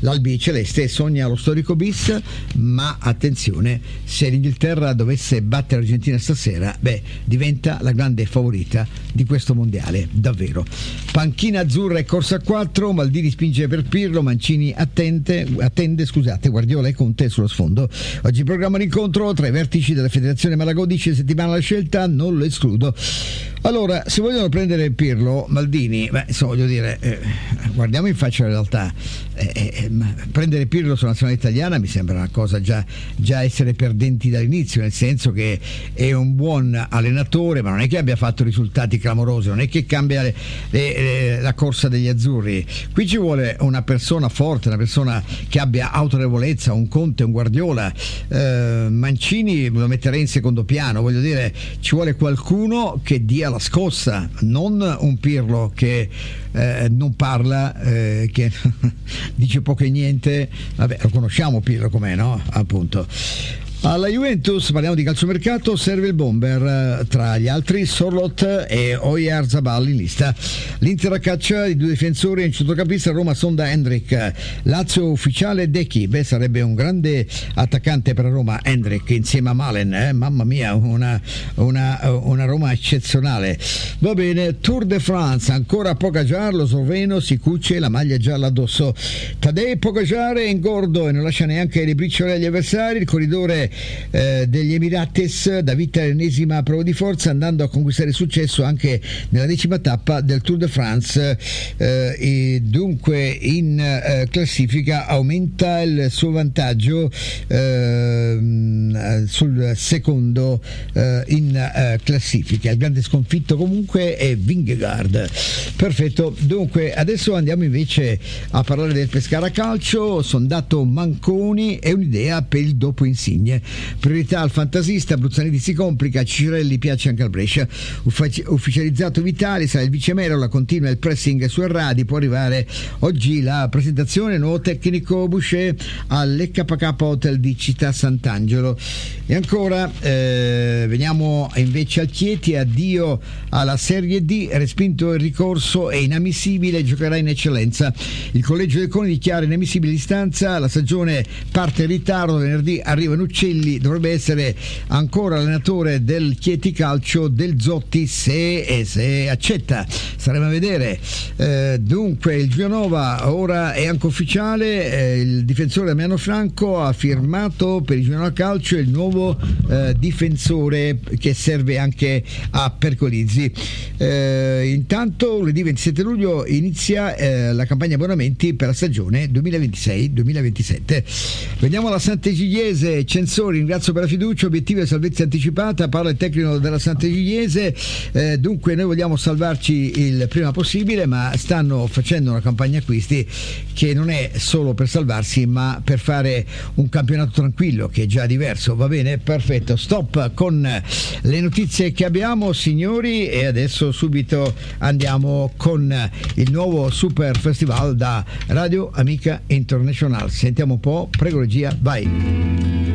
l'Albi Celeste sogna lo storico bis, ma attenzione, se l'Inghilterra dovesse battere l'Argentina stasera, diventa la grande favorita di questo mondiale, davvero. Panchina azzurra e corsa a 4, Maldini spinge per Pirlo, Mancini attende, Guardiola e Conte sullo sfondo. Oggi programma l'incontro tra i vertici della federazione Malagò, dice settimana la scelta, non lo escludo. Allora, se vogliono prendere Pirlo, Maldini, voglio dire, guardiamo in faccia la realtà. Prendere Pirlo sulla nazionale italiana mi sembra una cosa già essere perdenti dall'inizio, nel senso che è un buon allenatore, ma non è che abbia fatto risultati clamorosi, non è che cambia la corsa degli azzurri. Qui ci vuole una persona forte, una persona che abbia autorevolezza, un Conte, un Guardiola. Mancini lo metterei in secondo piano, voglio dire, ci vuole qualcuno che dia la scossa, non un Pirlo che non parla, che dice poco e niente. Vabbè, lo conosciamo Pirlo com'è, no? Appunto. Alla Juventus, parliamo di calciomercato, serve il bomber, tra gli altri Sorloth e Oyarzabal in lista. L'Inter a caccia di 2 difensori e un centrocampista, Roma sonda Hendrik. Lazio ufficiale Dechi, sarebbe un grande attaccante per Roma Hendrik insieme a Malen, mamma mia, una Roma eccezionale. Va bene, Tour de France, ancora Pogacar, lo sloveno si cuce la maglia gialla addosso. Tadej Pogacar è ingordo e non lascia neanche le briciole agli avversari, il corridore degli Emirates dà vita all'ennesima prova di forza, andando a conquistare successo anche nella 10ª tappa del Tour de France, e dunque in classifica aumenta il suo vantaggio sul secondo in classifica. Il grande sconfitto comunque è Vingegaard. Perfetto, dunque adesso andiamo invece a parlare del Pescara Calcio. Sondato Manconi e un'idea per il dopo Insigne. Priorità al fantasista, Bruzzaniti si complica, Cicirelli piace anche al Brescia. Ufficializzato Vitali, sarà il vice Merola, continua il pressing su Erradi, può arrivare oggi la presentazione, nuovo tecnico Boucher all'EKK Hotel di Città Sant'Angelo. E ancora veniamo invece al Chieti, addio alla Serie D, respinto il ricorso, è inammissibile, giocherà in eccellenza. Il collegio del CONI dichiara inammissibile l'istanza, la stagione parte in ritardo, venerdì arrivano Uccelli, dovrebbe essere ancora allenatore del Chieti Calcio del Zotti se accetta, staremo a vedere. Dunque il Giulianova ora è anche ufficiale, il difensore Damiano Franco ha firmato per il Giulianova Calcio il nuovo difensore che serve anche a Percolizzi. Intanto lunedì 27 luglio inizia la campagna abbonamenti per la stagione 2026-2027. Veniamo alla Sant'Egidiese, Censori, ringrazio per la fiducia, obiettivo e salvezza anticipata, parla il tecnico della Sant'Egidiese. Dunque noi vogliamo salvarci il prima possibile, ma stanno facendo una campagna acquisti che non è solo per salvarsi, ma per fare un campionato tranquillo, che è già diverso. Va bene, perfetto, stop con le notizie che abbiamo, signori, e adesso subito andiamo con il nuovo Super Festival da Radio Amica International. Sentiamo un po', prego regia, vai.